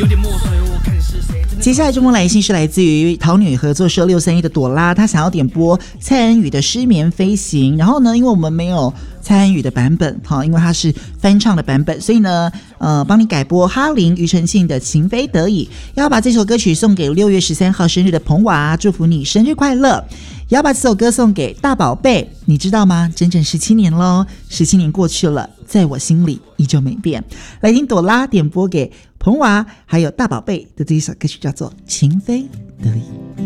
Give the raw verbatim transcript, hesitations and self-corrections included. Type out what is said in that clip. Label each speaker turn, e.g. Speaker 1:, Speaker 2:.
Speaker 1: 接下来中国来信是来自于桃女合作社六三一的朵拉，她想要点播蔡恩宇的失眠飞行，然后呢因为我们没有蔡恩宇的版本，因为它是翻唱的版本，所以呢呃，帮你改播哈林庾澄庆的情非得已，要把这首歌曲送给六月十三号生日的彭娃，祝福你生日快乐。也要把这首歌送给大宝贝，你知道吗？整整十七年咯，十七年过去了，在我心里依旧没变。来听朵拉点播给彭娃还有大宝贝的这一首歌曲，叫做情非得已。